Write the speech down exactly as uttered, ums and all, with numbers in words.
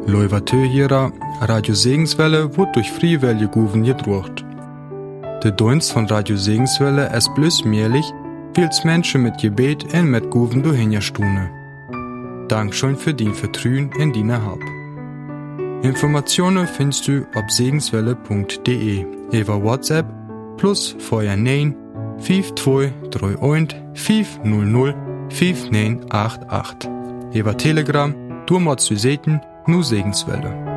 Leuvatö hierer, Radio Segenswelle wird durch Freiwillige Guven gedruckt. Der Dienst von Radio Segenswelle ist bloß möglich, weil es Menschen mit Gebet und mit Guven durchhinstune. Dankeschön für dein Vertrauen in deine Hab. Informationen findest du auf segenswelle punkt de über WhatsApp plus vorher neun fünf zwei drei eins fünf null null fünf neun acht acht. Über Telegram, du machst du Seten, nur Segenswelle.